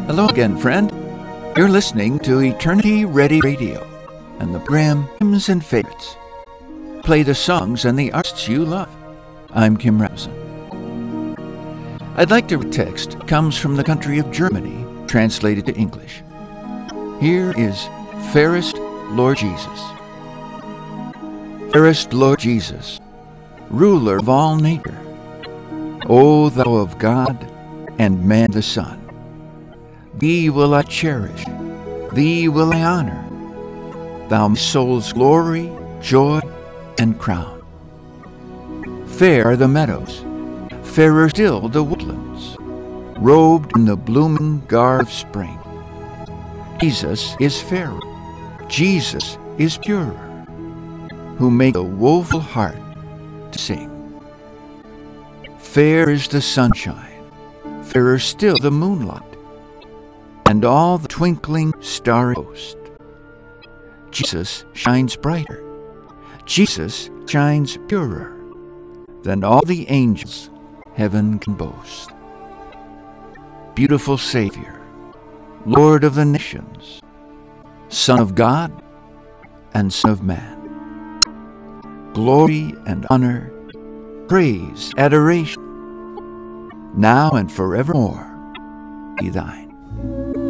Hello again, friend. You're listening to Eternity Ready Radio and the program Hymns and Favorites. Play the songs and the artists you love. I'm Kim Ramson. I'd like to read text comes from the country of Germany, translated to English. Here is Fairest Lord Jesus. Fairest Lord Jesus, ruler of all nature, O thou of God and man the Son, thee will I cherish, thee will I honor, thou my soul's glory, joy, and crown. Fair are the meadows, fairer still the woodlands, robed in the blooming garb of spring. Jesus is fairer, Jesus is purer, who make the woeful heart to sing. Fair is the sunshine, fairer still the moonlight, and all the twinkling starry host. Jesus shines brighter, Jesus shines purer than all the angels heaven can boast. Beautiful Savior, Lord of the nations, Son of God and Son of man, glory and honor, praise, adoration, now and forevermore be thine.